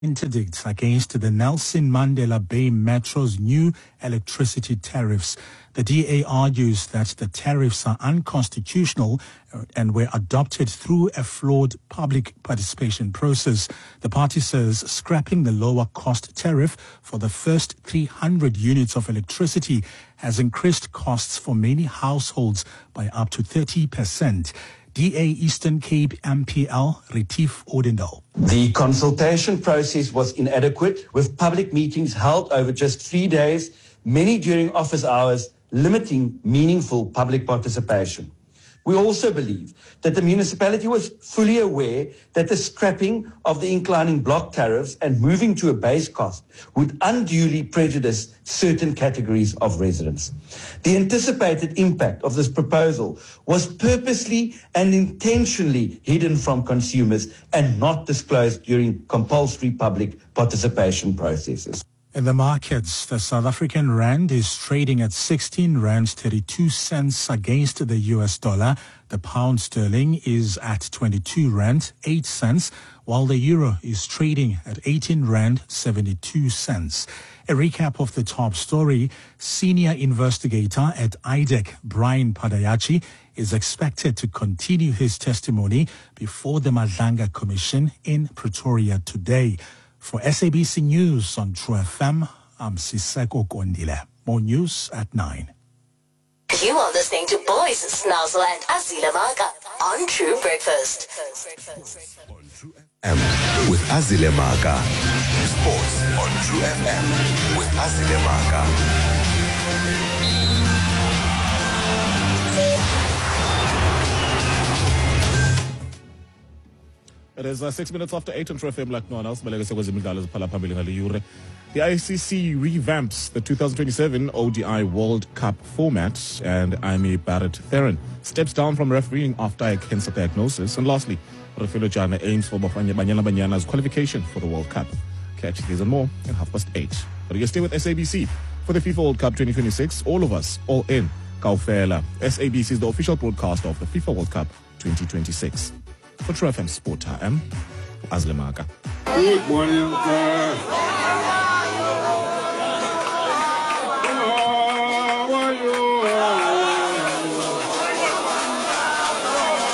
Interdict against the Nelson Mandela Bay Metro's new electricity tariffs. The DA argues that the tariffs are unconstitutional and were adopted through a flawed public participation process. The party says scrapping the lower cost tariff for the first 300 units of electricity has increased costs for many households by up to 30%. DA Eastern Cape MPL Retief Odendaal. The consultation process was inadequate, with public meetings held over just 3 days, many during office hours, limiting meaningful public participation. We also believe that the municipality was fully aware that the scrapping of the inclining block tariffs and moving to a base cost would unduly prejudice certain categories of residents. The anticipated impact of this proposal was purposely and intentionally hidden from consumers and not disclosed during compulsory public participation processes. In the markets, the South African rand is trading at 16 rand 32 cents against the US dollar. The pound sterling is at 22 rand 8 cents, while the euro is trading at 18 rand 72 cents. A recap of the top story: senior investigator at IDEC, Brian Padayachi, is expected to continue his testimony before the Madlanga Commission in Pretoria today. For SABC News on True FM, I'm Siseko Kondile. More news at 9. You are listening to Boys Snazzle and Azile Maka on True Breakfast. On True FM with Azile Maka. Sports on True FM with Azile Maka. It is 6 minutes after 8 on True FM. Like no one else, the ICC revamps the 2027 ODI World Cup format, and Amy Barrett Theron steps down from refereeing after a cancer diagnosis. And lastly, Refilo Jana aims for Bafana Banyana's qualification for the World Cup. Catch these and more at 8:30. But you stay with SABC for the FIFA World Cup 2026. All of us, all in. Kaufela. SABC is the official broadcast of the FIFA World Cup 2026. For True FM Sport, I am Azile Maka. Good morning,